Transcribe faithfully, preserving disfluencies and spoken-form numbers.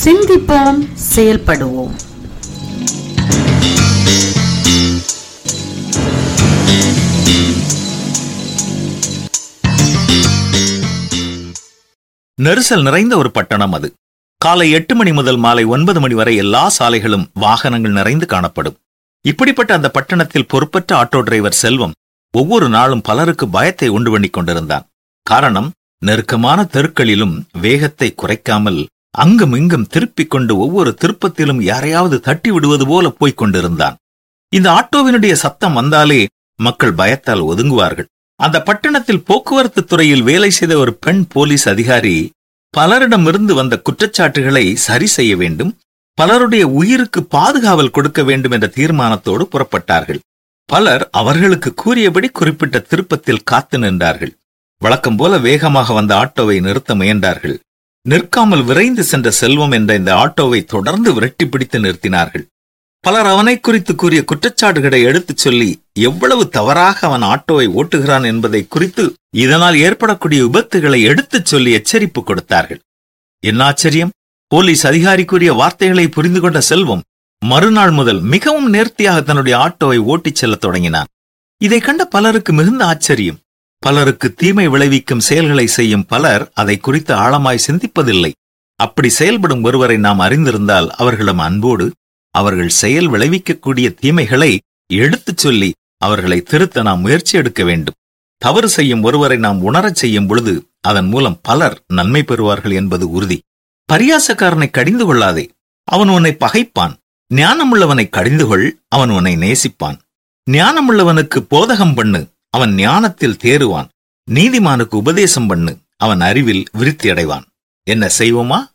சிந்திப்போம், செயல்படுவோம். நெரிசல் நிறைந்த ஒரு பட்டணம் அது. காலை எட்டு மணி முதல் மாலை ஒன்பது மணி வரை எல்லா சாலைகளும் வாகனங்கள் நிறைந்து காணப்படும். இப்படிப்பட்ட அந்த பட்டணத்தில் பொறுப்பற்ற ஆட்டோ டிரைவர் செல்வம் ஒவ்வொரு நாளும் பலருக்கு பயத்தை உண்டு பண்ணி கொண்டிருந்தான். காரணம், நெருக்கமான தெருக்களிலும் வேகத்தை குறைக்காமல் அங்கும் இங்கும் திருப்பிக் கொண்டு ஒவ்வொரு திருப்பத்திலும் யாரையாவது தட்டி விடுவது போல போய்க் கொண்டிருந்தான். இந்த ஆட்டோவினுடைய சத்தம் வந்தாலே மக்கள் பயத்தால் ஒதுங்குவார்கள். அந்த பட்டணத்தில் போக்குவரத்து துறையில் வேலை செய்த ஒரு பெண் போலீஸ் அதிகாரி பலரிடமிருந்து வந்த குற்றச்சாட்டுகளை சரி செய்ய வேண்டும், பலருடைய உயிருக்கு பாதுகாவல் கொடுக்க வேண்டும் என்ற தீர்மானத்தோடு புறப்பட்டார்கள். பலர் அவர்களுக்கு கூறியபடி குறிப்பிட்ட திருப்பத்தில் காத்து நின்றார்கள். வழக்கம் போல வேகமாக வந்த ஆட்டோவை நிறுத்த முயன்றார்கள். நிற்காமல் விரைந்து சென்ற செல்வம் என்ற இந்த ஆட்டோவை தொடர்ந்து விரட்டி பிடித்து நிறுத்தினார்கள். பலர் அவனை குறித்து கூறிய குற்றச்சாட்டுகளை எடுத்துச் சொல்லி எவ்வளவு தவறாக அவன் ஆட்டோவை ஓட்டுகிறான் என்பதை குறித்து இதனால் ஏற்படக்கூடிய விபத்துகளை எடுத்துச் சொல்லி எச்சரிப்பு கொடுத்தார்கள். என்ன ஆச்சரியம்! போலீஸ் அதிகாரி கூறிய வார்த்தைகளை புரிந்து கொண்ட செல்வம் மறுநாள் முதல் மிகவும் நேர்த்தியாக தன்னுடைய ஆட்டோவை ஓட்டிச் செல்லத் தொடங்கினான். இதை கண்ட பலருக்கு மிகுந்த ஆச்சரியம். பலருக்கு தீமை விளைவிக்கும் செயல்களை செய்யும் பலர் அதை குறித்து ஆழமாய் சிந்திப்பதில்லை. அப்படி செயல்படும் ஒருவரை நாம் அறிந்திருந்தால் அவர்களிடம் அன்போடு அவர்கள் செயல் விளைவிக்கக்கூடிய தீமைகளை எடுத்துச் சொல்லி அவர்களை திருத்த நாம் முயற்சி எடுக்க வேண்டும். தவறு செய்யும் ஒருவரை நாம் உணரச் செய்யும் பொழுது அதன் மூலம் பலர் நன்மை பெறுவார்கள் என்பது உறுதி. பரியாசக்காரனை கடிந்து கொள்ளாதே, அவன் உன்னை பகைப்பான். ஞானமுள்ளவனை கடிந்து கொள், அவன் உன்னை நேசிப்பான். ஞானமுள்ளவனுக்கு போதகம் பண்ணு, அவன் ஞானத்தில் தேறுவான். நீதிமானுக்கு உபதேசம் பண்ணு, அவன் அறிவில் விருத்தி அடைவான். என்ன செய்வோமா?